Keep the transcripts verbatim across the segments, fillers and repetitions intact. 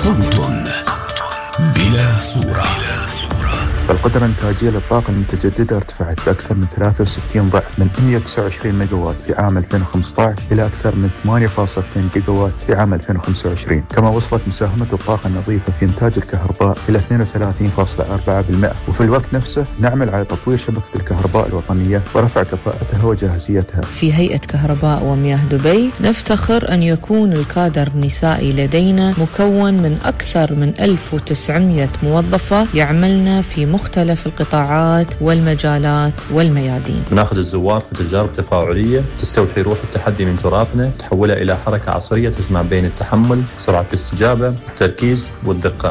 صوت بلا صورة. فالقدرة الإنتاجية للطاقة المتجددة ارتفعت بأكثر من ثلاثة وستين ضعف من مئة وتسعة وعشرين ميجاوات في عام ألفين وخمسة عشر إلى أكثر من ثمانية فاصلة اثنين جيجاوات في عام ألفين وخمسة وعشرين. كما وصلت مساهمة الطاقة النظيفة في إنتاج الكهرباء إلى اثنين وثلاثين فاصلة أربعة بالمئة. وفي الوقت نفسه نعمل على تطوير شبكة الكهرباء الوطنية ورفع كفاءتها وجاهزيتها. في هيئة كهرباء ومياه دبي نفتخر أن يكون الكادر النسائي لدينا مكون من أكثر من ألف وتسعمئة موظفة يعملن في مختلف القطاعات والمجالات والميادين. ناخذ الزوار في تجارب تفاعلية تستوحي روح التحدي من تراثنا، تحولها إلى حركة عصرية تجمع بين التحمل، سرعة الاستجابة، التركيز والدقة.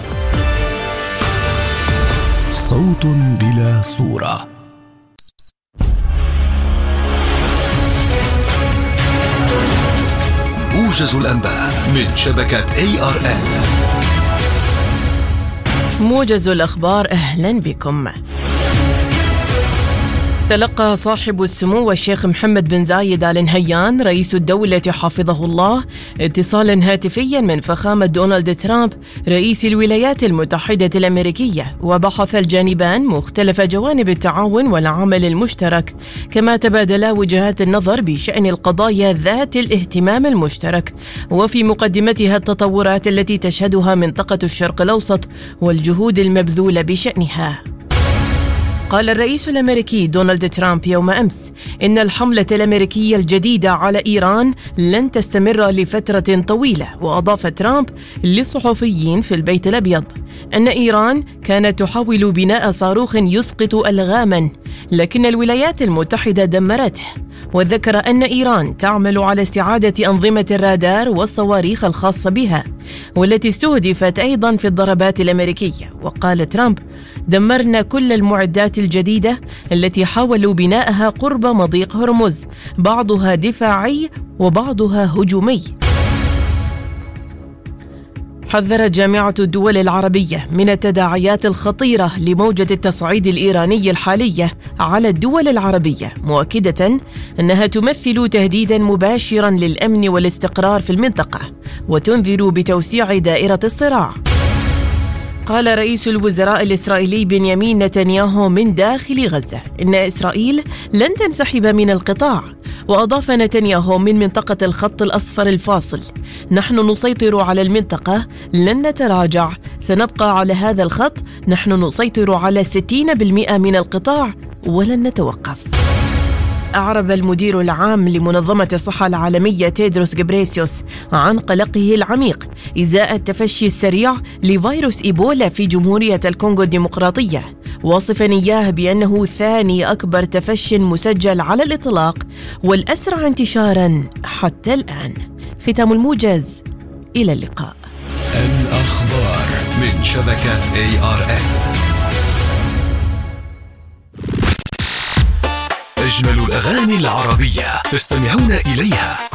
صوت بلا صورة. موجز الأنباء من شبكة إيه آر إن. موجز الأخبار، أهلا بكم. تلقى صاحب السمو الشيخ محمد بن زايد آل نهيان رئيس الدولة حفظه الله اتصالا هاتفيا من فخامة دونالد ترامب رئيس الولايات المتحدة الأمريكية، وبحث الجانبان مختلف جوانب التعاون والعمل المشترك، كما تبادلا وجهات النظر بشأن القضايا ذات الاهتمام المشترك، وفي مقدمتها التطورات التي تشهدها منطقة الشرق الأوسط والجهود المبذولة بشأنها. قال الرئيس الأمريكي دونالد ترامب يوم أمس إن الحملة الأمريكية الجديدة على إيران لن تستمر لفترة طويلة، وأضاف ترامب لصحفيين في البيت الأبيض أن إيران كانت تحاول بناء صاروخ يسقط ألغاما لكن الولايات المتحدة دمرته، وذكر أن إيران تعمل على استعادة أنظمة الرادار والصواريخ الخاصة بها والتي استهدفت أيضا في الضربات الأمريكية. وقال ترامب: دمرنا كل المعدات الجديدة التي حاولوا بناءها قرب مضيق هرمز، بعضها دفاعي وبعضها هجومي. حذرت جامعة الدول العربية من التداعيات الخطيرة لموجة التصعيد الإيراني الحالية على الدول العربية، مؤكدة أنها تمثل تهديدا مباشرا للأمن والاستقرار في المنطقة وتنذر بتوسيع دائرة الصراع. قال رئيس الوزراء الإسرائيلي بنيامين نتنياهو من داخل غزة إن إسرائيل لن تنسحب من القطاع، وأضاف نتنياهو من منطقة الخط الأصفر الفاصل: نحن نسيطر على المنطقة، لن نتراجع، سنبقى على هذا الخط، نحن نسيطر على ستين بالمئة من القطاع ولن نتوقف. أعرب المدير العام لمنظمة الصحة العالمية تيدروس غبريسيوس عن قلقه العميق إزاء التفشي السريع لفيروس إيبولا في جمهورية الكونغو الديمقراطية، واصفا إياه بأنه ثاني أكبر تفشي مسجل على الإطلاق والأسرع انتشارا حتى الآن. ختام الموجز، إلى اللقاء. الأخبار من شبكة إيه آر إن. أجمل الأغاني العربية تستمعون إليها